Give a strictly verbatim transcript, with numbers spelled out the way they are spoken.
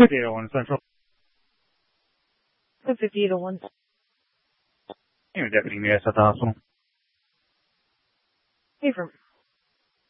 fifty-eight oh one Central. fifty-eight oh one. Hey, Deputy Mears at the hospital. Hey, from